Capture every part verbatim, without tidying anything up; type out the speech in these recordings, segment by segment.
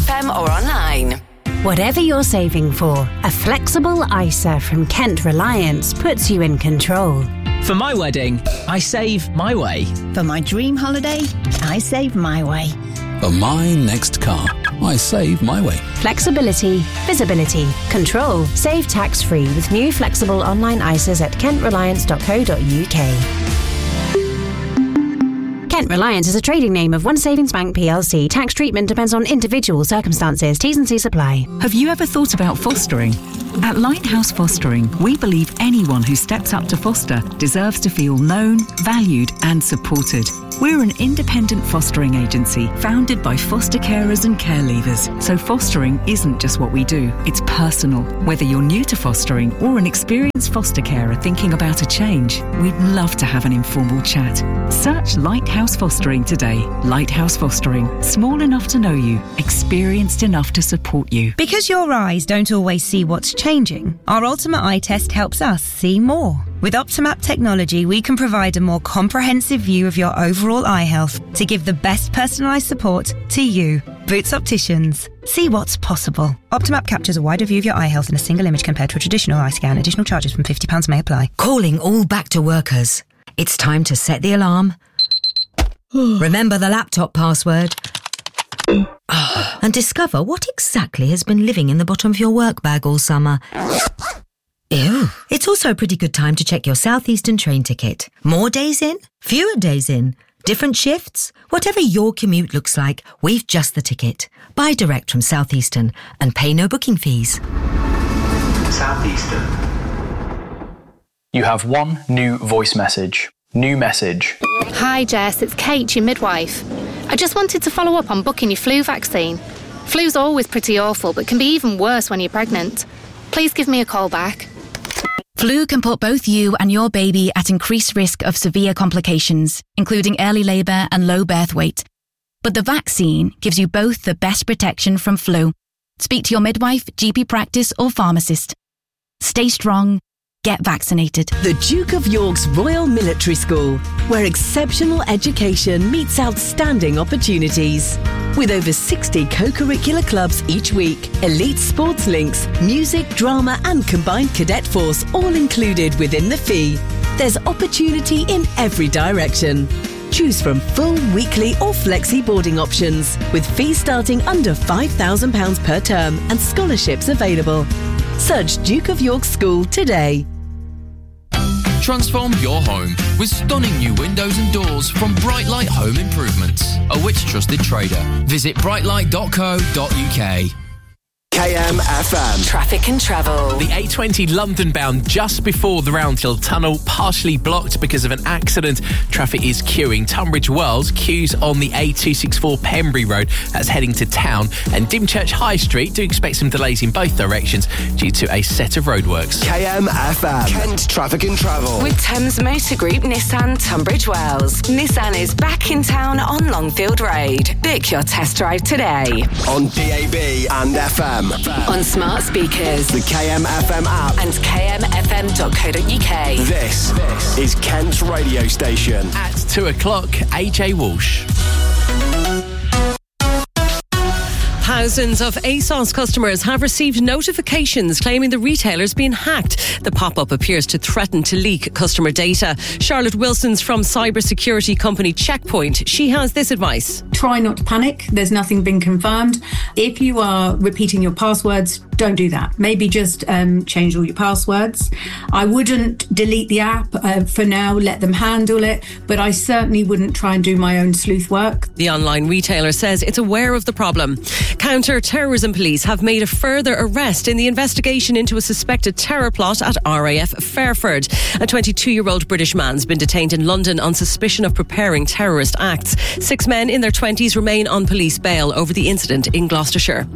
F M or online. Whatever you're saving for, a flexible I S A from Kent Reliance puts you in control. For my wedding, I save my way. For my dream holiday, I save my way. For my next car, I save my way. Flexibility, visibility, control. Save tax-free with new flexible online I S As at kent reliance dot co dot u k. Kent Reliance is a trading name of One Savings Bank P L C. Tax treatment depends on individual circumstances. T's and C's apply. Have you ever thought about fostering? At Lighthouse Fostering, we believe anyone who steps up to foster deserves to feel known, valued and supported. We're an independent fostering agency founded by foster carers and care leavers. So fostering isn't just what we do, it's personal. Whether you're new to fostering or an experienced foster carer thinking about a change, we'd love to have an informal chat. Search Lighthouse Fostering today. Lighthouse Fostering. Small enough to know you, experienced enough to support you. Because your eyes don't always see what's changing, our Ultimate Eye Test helps us see more. With Optimap technology, we can provide a more comprehensive view of your overall eye health to give the best personalised support to you. Boots Opticians. See what's possible. Optimap captures a wider view of your eye health in a single image compared to a traditional eye scan. Additional charges from fifty pounds may apply. Calling all back to workers. It's time to set the alarm. Remember the laptop password. And discover what exactly has been living in the bottom of your work bag all summer. Ew. It's also a pretty good time to check your Southeastern train ticket. More days in? Fewer days in? Different shifts? Whatever your commute looks like, we've just the ticket. Buy direct from Southeastern and pay no booking fees. Southeastern. You have one new voice message. New message. Hi Jess, it's Kate, your midwife. I just wanted to follow up on booking your flu vaccine. Flu's always pretty awful, but can be even worse when you're pregnant. Please give me a call back. Flu can put both you and your baby at increased risk of severe complications, including early labour and low birth weight. But the vaccine gives you both the best protection from flu. Speak to your midwife, G P practice or pharmacist. Stay strong. Get vaccinated. The Duke of York's Royal Military School, where exceptional education meets outstanding opportunities. With over sixty co-curricular clubs each week, elite sports links, music, drama and combined cadet force all included within the fee. There's opportunity in every direction. Choose from full, weekly or flexi boarding options, with fees starting under five thousand pounds per term and scholarships available. Search Duke of York School today. Transform your home with stunning new windows and doors from Brightlight Home Improvements, a Which trusted trader. Visit brightlight dot co dot u k. K M F M. Traffic and travel. The A twenty London bound just before the Roundhill Tunnel, partially blocked because of an accident. Traffic is queuing. Tunbridge Wells queues on the A two sixty-four Pembury Road. That's heading to town. And Dymchurch High Street, do expect some delays in both directions due to a set of roadworks. K M F M. Kent Traffic and Travel. With Thames Motor Group Nissan Tunbridge Wells. Nissan is back in town on Longfield Road. Book your test drive today. On D A B and F M. On smart speakers, the K M F M app, and k m f m dot co dot u k. This, this is Kent's radio station. At two o'clock, A J Walsh. Thousands of ASOS customers have received notifications claiming the retailer's been hacked. The pop-up appears to threaten to leak customer data. Charlotte Wilson's from cybersecurity company Checkpoint. She has this advice. Try not to panic. There's nothing been confirmed. If you are repeating your passwords, don't do that. Maybe just um, change all your passwords. I wouldn't delete the app uh, for now, let them handle it, but I certainly wouldn't try and do my own sleuth work. The online retailer says it's aware of the problem. Counter-terrorism police have made a further arrest in the investigation into a suspected terror plot at R A F Fairford. A twenty-two-year-old British man's been detained in London on suspicion of preparing terrorist acts. Six men in their twenties remain on police bail over the incident in Gloucestershire.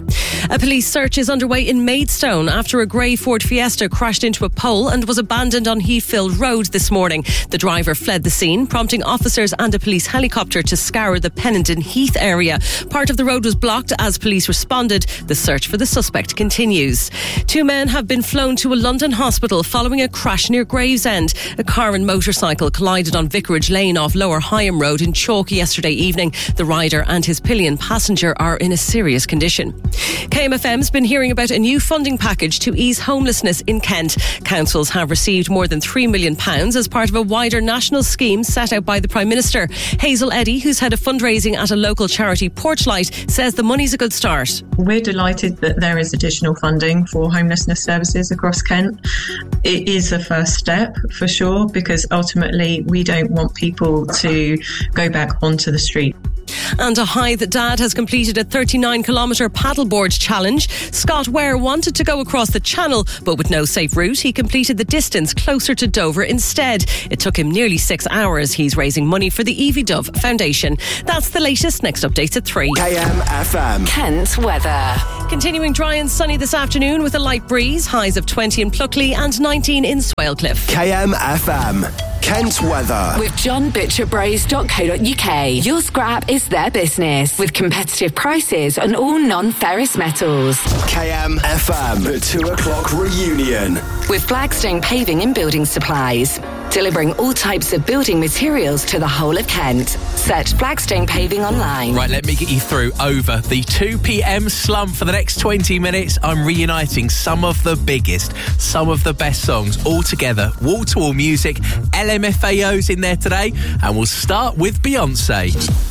A police search is underway in Maidstone after a grey Ford Fiesta crashed into a pole and was abandoned on Heathfield Road this morning. The driver fled the scene, prompting officers and a police helicopter to scour the Pennington Heath area. Part of the road was blocked as police responded. The search for the suspect continues. Two men have been flown to a London hospital following a crash near Gravesend. A car and motorcycle collided on Vicarage Lane off Lower Higham Road in Chalk yesterday evening. The rider and his pillion passenger are in a serious condition. K M F M's been hearing about a new funding package to ease homelessness in Kent. Councils have received more than three million pounds as part of a wider national scheme set out by the Prime Minister. Hazel Eddy, who's head of fundraising at a local charity, Porchlight, says the money's a good start. We're delighted that there is additional funding for homelessness services across Kent. It is a first step for sure, because ultimately we don't want people to go back onto the street. And a Hythe dad has completed a thirty-nine kilometre paddleboard challenge. Scott Ware wanted to go across the channel, but with no safe route, he completed the distance closer to Dover instead. It took him nearly six hours. He's raising money for the Evie Dove Foundation. That's the latest. Next update at three. K M F M. Kent weather. Continuing dry and sunny this afternoon with a light breeze. Highs of twenty in Pluckley and nineteen in Swalcliffe. K M F M. Kent weather. With john butcher bros dot co dot uk. Your scrap is their business with competitive prices on all non-ferrous metals. K M F M. The two o'clock reunion. With Flagstone Paving and Building Supplies. Delivering all types of building materials to the whole of Kent. Search Flagstone Paving online. Right, let me get you through over the two p.m. slump for the next twenty minutes. I'm reuniting some of the biggest, some of the best songs all together. Wall-to-wall music, L M F A O's in there today, and we'll start with Beyonce.